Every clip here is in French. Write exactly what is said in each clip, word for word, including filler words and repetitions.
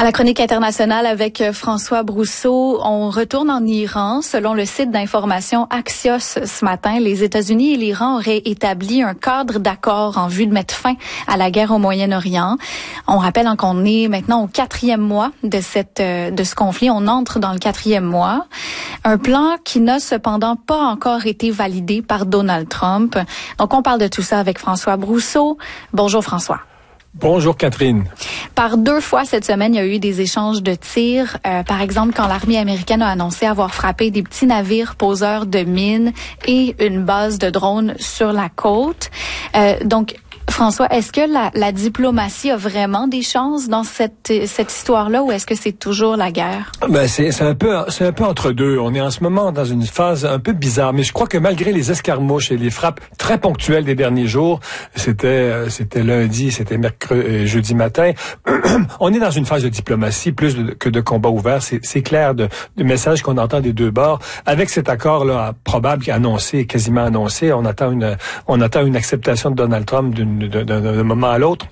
À la chronique internationale avec François Brousseau, on retourne en Iran. Selon le site d'information Axios ce matin, les États-Unis et l'Iran auraient établi un cadre d'accord en vue de mettre fin à la guerre au Moyen-Orient. On rappelle hein, qu'on est maintenant au quatrième mois de cette de ce conflit. On entre dans le quatrième mois. Un plan qui n'a cependant pas encore été validé par Donald Trump. Donc, on parle de tout ça avec François Brousseau. Bonjour François. Bonjour Catherine. Par deux fois cette semaine, il y a eu des échanges de tirs. Euh, par exemple, quand l'armée américaine a annoncé avoir frappé des petits navires poseurs de mines et une base de drones sur la côte. Euh, donc, François, est-ce que la, la diplomatie a vraiment des chances dans cette cette histoire-là, ou est-ce que c'est toujours la guerre? Ben c'est c'est un peu c'est un peu entre deux. On est en ce moment dans une phase un peu bizarre, mais je crois que malgré les escarmouches et les frappes très ponctuelles des derniers jours, c'était c'était lundi, c'était mercredi, jeudi matin, on est dans une phase de diplomatie plus de, que de combat ouvert. C'est c'est clair de du message qu'on entend des deux bords. Avec cet accord là probable, annoncé, quasiment annoncé, on attend une on attend une acceptation de Donald Trump d'une d'un moment à l'autre,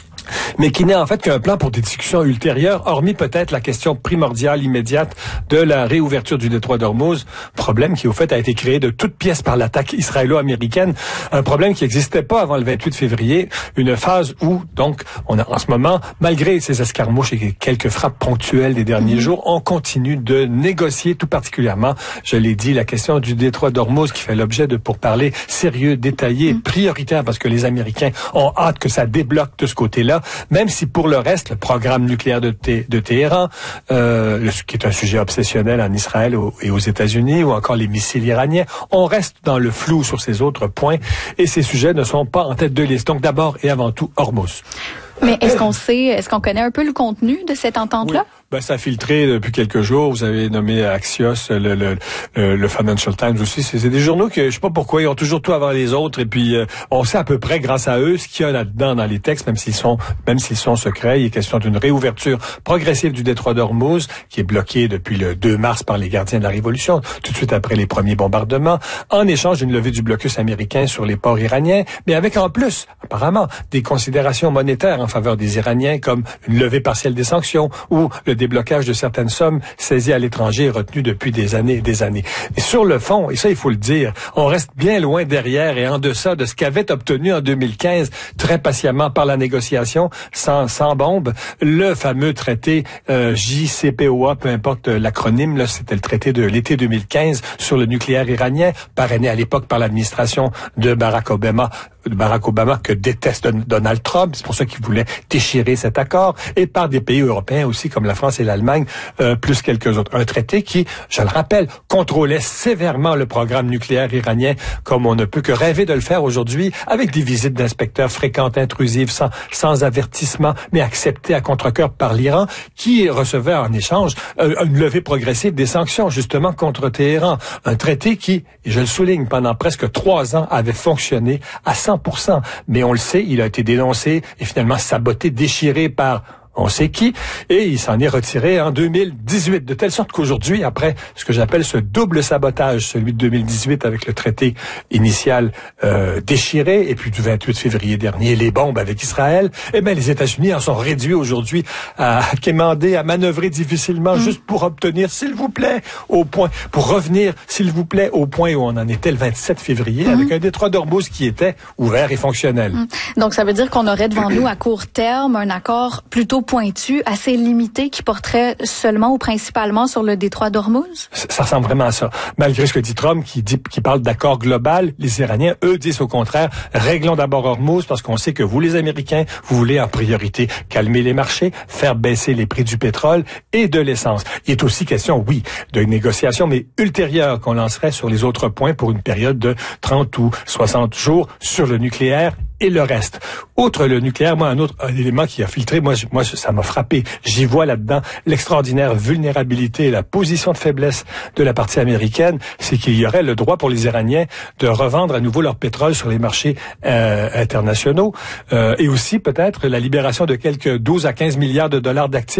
mais qui n'est en fait qu'un plan pour des discussions ultérieures, hormis peut-être la question primordiale, immédiate de la réouverture du détroit d'Ormuz, problème qui au fait a été créé de toutes pièces par l'attaque israélo-américaine, un problème qui n'existait pas avant le vingt-huit février, une phase où, donc, on a en ce moment, malgré ces escarmouches et quelques frappes ponctuelles des derniers mmh. jours, on continue de négocier, tout particulièrement, je l'ai dit, la question du détroit d'Ormuz qui fait l'objet de pourparlers sérieux, détaillés, mmh. prioritaires, parce que les Américains ont hâte que ça débloque de ce côté-là. Même si pour le reste, le programme nucléaire de, Té- de Téhéran, euh, le, qui est un sujet obsessionnel en Israël et aux États-Unis, ou encore les missiles iraniens, on reste dans le flou sur ces autres points, et ces sujets ne sont pas en tête de liste. Donc d'abord et avant tout, Hormuz. Mais est-ce qu'on sait, est-ce qu'on connaît un peu le contenu de cette entente-là? Oui. Ben, ça a filtré depuis quelques jours. Vous avez nommé Axios, le, le, le, le Financial Times aussi. C'est, c'est des journaux que je sais pas pourquoi ils ont toujours tout avant les autres. Et puis euh, on sait à peu près grâce à eux ce qu'il y a là-dedans dans les textes, même s'ils sont même s'ils sont secrets. Il est question d'une réouverture progressive du détroit d'Ormuz, qui est bloqué depuis le deux mars par les gardiens de la Révolution, tout de suite après les premiers bombardements, en échange d'une levée du blocus américain sur les ports iraniens, mais avec en plus, apparemment, des considérations monétaires en faveur des Iraniens, comme une levée partielle des sanctions ou le déblocage de certaines sommes saisies à l'étranger et retenues depuis des années et des années. Et sur le fond, et ça il faut le dire, on reste bien loin derrière et en deçà de ce qu'avait obtenu en deux mille quinze, très patiemment par la négociation, sans, sans bombe, le fameux traité euh, J C P O A, peu importe l'acronyme, là, c'était le traité de l'été deux mille quinze sur le nucléaire iranien, parrainé à l'époque par l'administration de Barack Obama, de Barack Obama que déteste Donald Trump, c'est pour ça qu'il voulait déchirer cet accord, et par des pays européens aussi comme la France et l'Allemagne, euh, plus quelques autres. Un traité qui, je le rappelle, contrôlait sévèrement le programme nucléaire iranien, comme on ne peut que rêver de le faire aujourd'hui, avec des visites d'inspecteurs fréquentes, intrusives, sans, sans avertissement, mais acceptées à contre-cœur par l'Iran, qui recevait en échange euh, une levée progressive des sanctions, justement, contre Téhéran. Un traité qui, et je le souligne, pendant presque trois ans, avait fonctionné à cent pour cent. Mais on le sait, il a été dénoncé et finalement saboté, déchiré par on sait qui, et il s'en est retiré en deux mille dix-huit, de telle sorte qu'aujourd'hui, après ce que j'appelle ce double sabotage, celui de deux mille dix-huit avec le traité initial euh, déchiré, et puis du vingt-huit février dernier, les bombes avec Israël, eh bien les États-Unis en sont réduits aujourd'hui à quémander, à manœuvrer difficilement, mmh. juste pour obtenir, s'il vous plaît, au point, pour revenir, s'il vous plaît, au point où on en était le vingt-sept février, mmh. avec un détroit d'Ormuz qui était ouvert et fonctionnel. Mmh. Donc ça veut dire qu'on aurait devant nous à court terme un accord plutôt pointu, assez limité, qui porterait seulement ou principalement sur le détroit d'Ormuz? Ça, ça ressemble vraiment à ça. Malgré ce que dit Trump, qui dit, qui parle d'accord global, les Iraniens, eux, disent au contraire, réglons d'abord Ormuz, parce qu'on sait que vous, les Américains, vous voulez en priorité calmer les marchés, faire baisser les prix du pétrole et de l'essence. Il est aussi question, oui, de négociations, mais ultérieures qu'on lancerait sur les autres points pour une période de trente ou soixante jours sur le nucléaire et le reste. Outre le nucléaire, moi, un autre un élément qui a filtré, moi, moi, ça m'a frappé. J'y vois là-dedans l'extraordinaire vulnérabilité et la position de faiblesse de la partie américaine, c'est qu'il y aurait le droit pour les Iraniens de revendre à nouveau leur pétrole sur les marchés euh, internationaux, euh, et aussi peut-être la libération de quelques douze à quinze milliards de dollars d'actifs